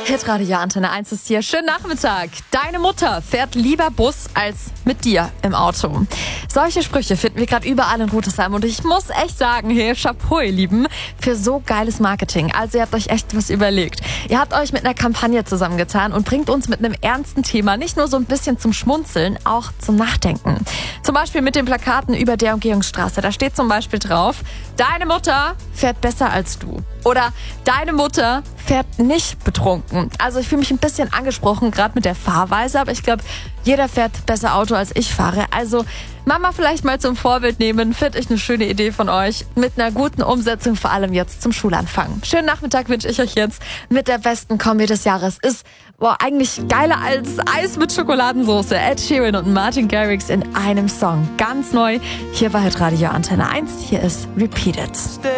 Hitradio Antenne 1 ist hier. Schönen Nachmittag. Deine Mutter fährt lieber Bus als mit dir im Auto. Solche Sprüche finden wir gerade überall in Rüdesheim. Und ich muss echt sagen, hey, Chapeau, ihr Lieben, für so geiles Marketing. Also ihr habt euch echt was überlegt. Ihr habt euch mit einer Kampagne zusammengetan und bringt uns mit einem ernsten Thema nicht nur so ein bisschen zum Schmunzeln, auch zum Nachdenken. Zum Beispiel mit den Plakaten über der Umgehungsstraße. Da steht zum Beispiel drauf: Deine Mutter fährt besser als du. Oder deine Mutter fährt nicht betrunken. Also ich fühle mich ein bisschen angesprochen, gerade mit der Fahrweise, aber ich glaube, jeder fährt besser Auto, als ich fahre. Also Mama vielleicht mal zum Vorbild nehmen, finde ich eine schöne Idee von euch. Mit einer guten Umsetzung, vor allem jetzt zum Schulanfang. Schönen Nachmittag wünsche ich euch jetzt mit der besten Kombi des Jahres. Ist eigentlich geiler als Eis mit Schokoladensauce. Ed Sheeran und Martin Garrix in einem Song. Ganz neu hier bei Hitradio Antenne 1. Hier ist Repeat It.